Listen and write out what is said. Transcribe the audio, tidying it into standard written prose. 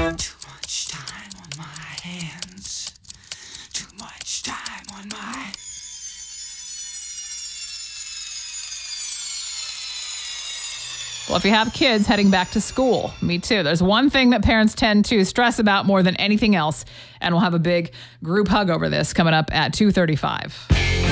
Too much time on my hands. Too much time on my... Well, if you have kids heading back to school, me too. There's one thing that parents tend to stress about more than anything else, and we'll have a big group hug over this coming up at 2:35.